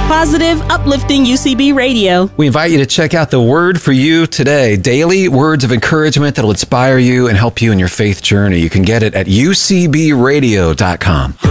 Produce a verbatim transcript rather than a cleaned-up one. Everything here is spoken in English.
Positive, uplifting U C B radio. We invite you to check out the Word for You today. Daily words of encouragement that will inspire you and help you in your faith journey. You can get it at U C B radio dot com.